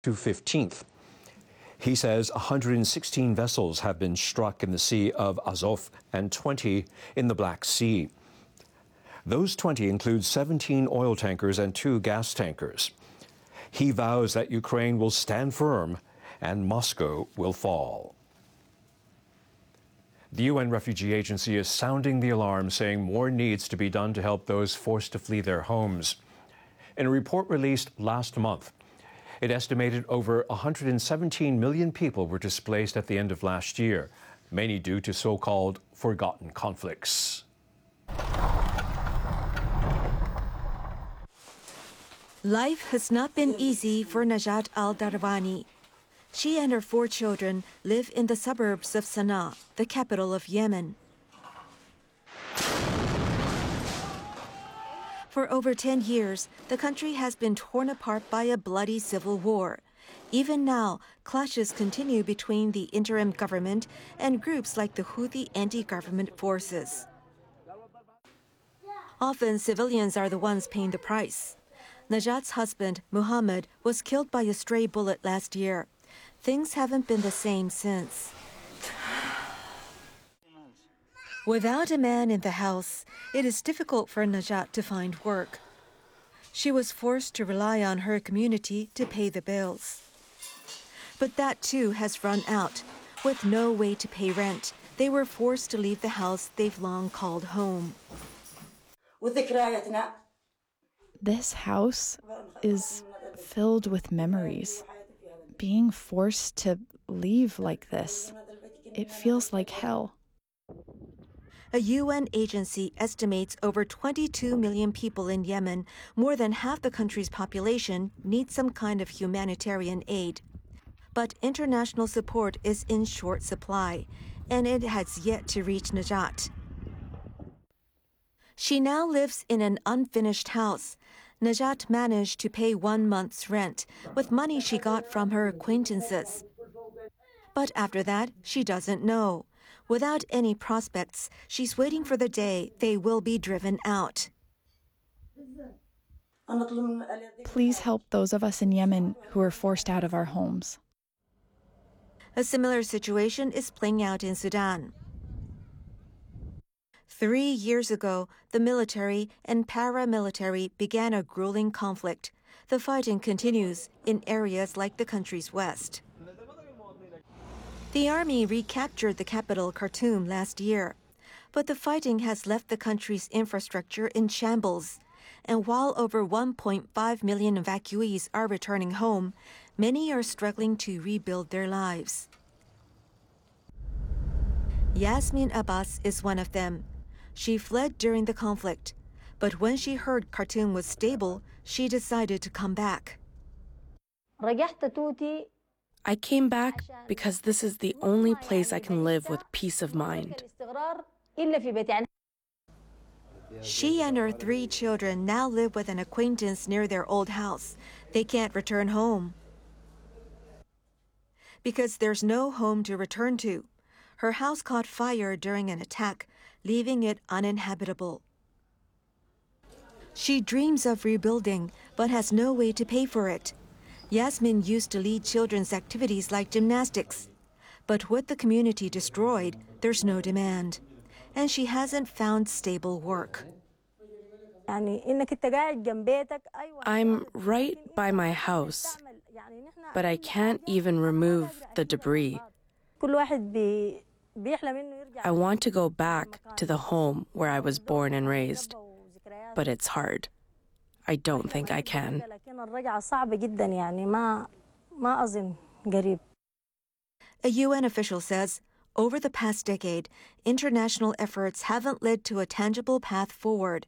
to 15th. He says 116 vessels have been struck in the Sea of Azov and 20 in the Black Sea. Those 20 include 17 oil tankers and 2 gas tankers. He vows that Ukraine will stand firm and Moscow will fall. The UN Refugee Agency is sounding the alarm, saying more needs to be done to help those forced to flee their homes. In a report released last month, it estimated over 117 million people were displaced at the end of last year, many due to so-called forgotten conflicts. Life has not been easy for Najat al-Darwani. She and her 4 children live in the suburbs of Sana'a, the capital of Yemen. For over 10 years, the country has been torn apart by a bloody civil war. Even now, clashes continue between the interim government and groups like the Houthi anti-government forces. Often, civilians are the ones paying the price. Najat's husband, Muhammad, was killed by a stray bullet last year. Things haven't been the same since. Without a man in the house, it is difficult for Najat to find work. She was forced to rely on her community to pay the bills. But that too has run out. With no way to pay rent, they were forced to leave the house they've long called home. This house is filled with memories. Being forced to leave like this, it feels like hell. A UN agency estimates over 22 million people in Yemen, more than half the country's population, need some kind of humanitarian aid. But international support is in short supply, and it has yet to reach Najat. She now lives in an unfinished house. Najat managed to pay 1 month's rent with money she got from her acquaintances. But after that, she doesn't know. Without any prospects, she's waiting for the day they will be driven out. Please help those of us in Yemen who are forced out of our homes. A similar situation is playing out in Sudan. 3 years ago, the military and paramilitary began a grueling conflict. The fighting continues in areas like the country's west. The army recaptured the capital, Khartoum, last year. But the fighting has left the country's infrastructure in shambles. And while over 1.5 million evacuees are returning home, many are struggling to rebuild their lives. Yasmin Abbas is one of them. She fled during the conflict. But when she heard Khartoum was stable, she decided to come back. I came back because this is the only place I can live with peace of mind. She and her 3 children now live with an acquaintance near their old house. They can't return home because there's no home to return to. Her house caught fire during an attack, leaving it uninhabitable. She dreams of rebuilding, but has no way to pay for it. Yasmin used to lead children's activities like gymnastics. But with the community destroyed, there's no demand. And she hasn't found stable work. I'm right by my house, but I can't even remove the debris. I want to go back to the home where I was born and raised, but it's hard. I don't think I can. A UN official says, over the past decade, international efforts haven't led to a tangible path forward.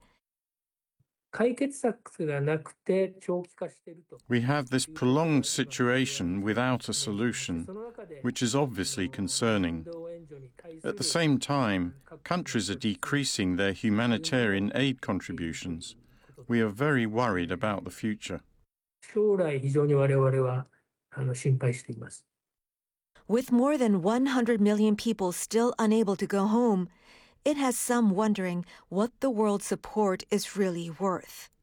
We have this prolonged situation without a solution, which is obviously concerning. At the same time, countries are decreasing their humanitarian aid contributions. We are very worried about the future. With more than 100 million people still unable to go home, it has some wondering what the world's support is really worth.